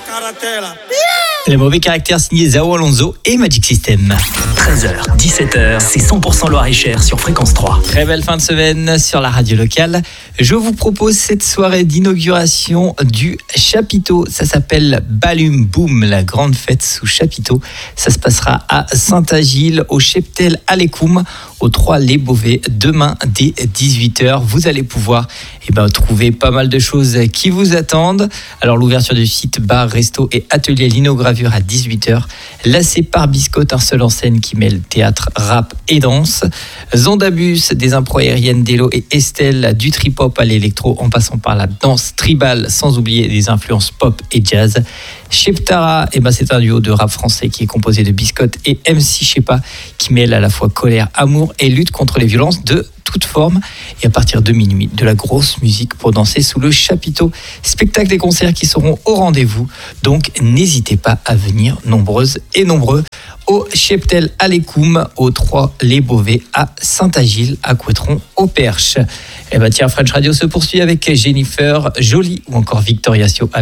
Les mauvais caractères signés Zao Alonso et Magic System. 13h, 17h, c'est 100% Loir-et-Cher sur Fréquence 3. Très belle fin de semaine sur la radio locale. Je vous propose cette soirée d'inauguration du chapiteau. Ça s'appelle Balum Boom, la grande fête sous chapiteau. Ça se passera à Saint-Agile, au Cheptel Alekoum, au 3 Les Beauvais, demain dès 18h. Vous allez pouvoir trouver pas mal de choses qui vous attendent. Alors l'ouverture du site bar, resto et atelier linogravure à 18h. Lacé par Biscotte, un seul en scène qui mêle théâtre, rap et danse. Zondabus, des impros aériennes d'Elo et Estelle, du trip-hop à l'électro en passant par la danse tribale, sans oublier des influences pop et jazz. Sheptara, c'est un duo de rap français qui est composé de Biscotte et MC Shepa, qui mêle à la fois colère, amour et lutte contre les violences de toute forme. Et à partir de minuit, de la grosse musique pour danser sous le chapiteau. Spectacles et concerts qui seront au rendez-vous. Donc n'hésitez pas à venir nombreuses et nombreux au Cheptel Alekoum, au 3 Les Beauvais, à Saint-Agile, à Couëtron, au Perche. French Radio se poursuit avec Jennifer Jolie ou encore Victoria Sio.